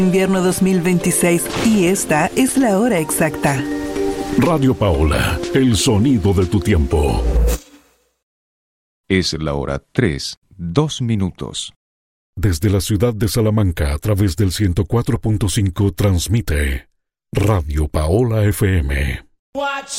Invierno 2026 y esta es la hora exacta. Radio Paola, el sonido de tu tiempo. Es la hora 3:02. Desde la ciudad de Salamanca a través del 104.5 transmite Radio Paola FM. Watch